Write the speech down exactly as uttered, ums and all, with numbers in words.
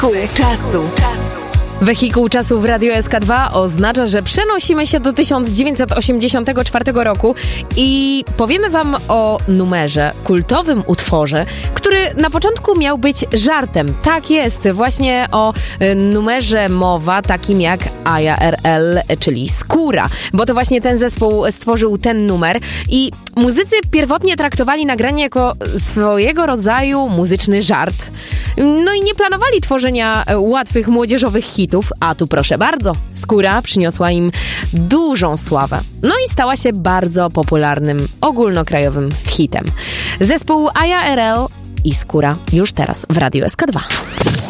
Wehikuł czasu. Wehikuł czasu w Radio S K dwa oznacza, że przenosimy się do tysiąc dziewięćset osiemdziesiątego czwartego roku i powiemy wam o numerze, kultowym utworze, który na początku miał być żartem. Tak jest, właśnie o numerze mowa, takim jak Aja R L, czyli Skóra, bo to właśnie ten zespół stworzył ten numer i muzycy pierwotnie traktowali nagranie jako swojego rodzaju muzyczny żart. No i nie planowali tworzenia łatwych młodzieżowych hitów, a tu proszę bardzo, Skóra przyniosła im dużą sławę. No i stała się bardzo popularnym, ogólnokrajowym hitem. Zespół Aja R L i Skóra już teraz w Radio S K dwa.